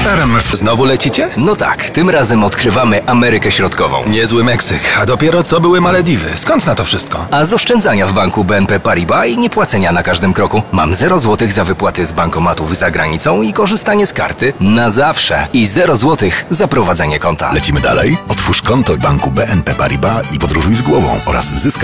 RMF. Znowu lecicie? No tak, tym razem odkrywamy Amerykę Środkową. Niezły Meksyk, a dopiero co były Malediwy. Skąd na to wszystko? A z oszczędzania w banku BNP Paribas i niepłacenia na każdym kroku mam 0 zł za wypłaty z bankomatów za granicą i korzystanie z karty na zawsze. I 0 zł za prowadzenie konta. Lecimy dalej? Otwórz konto w banku BNP Paribas i podróżuj z głową oraz zyskaj